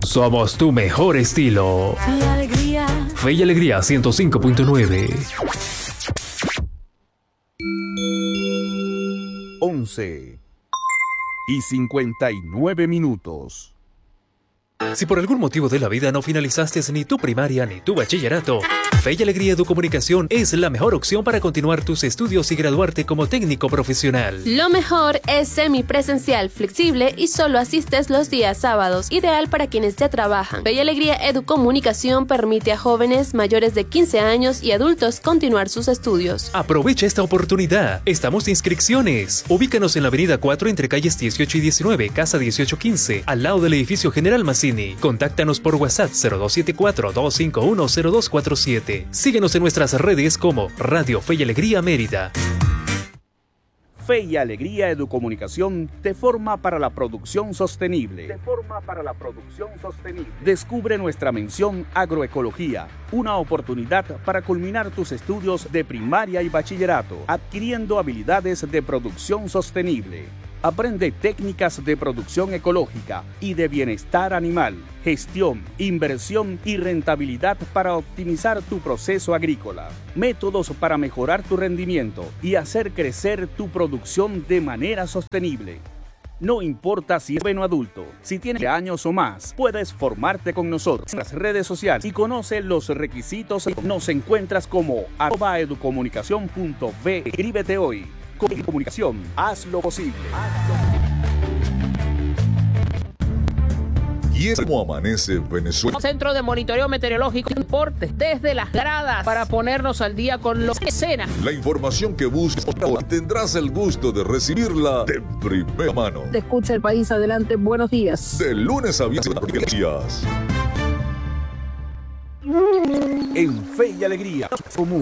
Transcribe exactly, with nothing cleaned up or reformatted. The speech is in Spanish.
Somos tu mejor estilo. Fe y alegría. Fe y Alegría ciento cinco punto nueve. once y cincuenta y nueve minutos. Si por algún motivo de la vida no finalizaste ni tu primaria ni tu bachillerato, Fe y Alegría Educomunicación es la mejor opción para continuar tus estudios y graduarte como técnico profesional. Lo mejor es semipresencial, flexible y solo asistes los días sábados, ideal para quienes ya trabajan. Fe y Alegría Educomunicación permite a jóvenes mayores de quince años y adultos continuar sus estudios. Aprovecha esta oportunidad. Estamos de inscripciones. Ubícanos en la avenida cuatro entre calles dieciocho y diecinueve, casa dieciocho quince, al lado del edificio General Mazzini. Contáctanos por WhatsApp cero dos siete cuatro, dos cinco uno, cero dos cuatro siete. Síguenos en nuestras redes como Radio Fe y Alegría Mérida. Fe y Alegría Educomunicación te forma para la producción sostenible. Te forma para la producción sostenible. Descubre nuestra mención Agroecología, una oportunidad para culminar tus estudios de primaria y bachillerato, adquiriendo habilidades de producción sostenible. Aprende técnicas de producción ecológica y de bienestar animal, gestión, inversión y rentabilidad para optimizar tu proceso agrícola. Métodos para mejorar tu rendimiento y hacer crecer tu producción de manera sostenible. No importa si es joven o adulto, si tienes años o más, puedes formarte con nosotros en las redes sociales y conoce los requisitos. Nos encuentras como arroba educomunicación punto ve. Escríbete hoy. Comunicación, haz lo posible. Y es como amanece Venezuela. Centro de Monitoreo Meteorológico y Deportes, desde las gradas, para ponernos al día con lo que escena. La información que buscas y tendrás el gusto de recibirla de primera mano. Te escucha el país adelante, buenos días. De lunes a viernes. En Fe y Alegría común.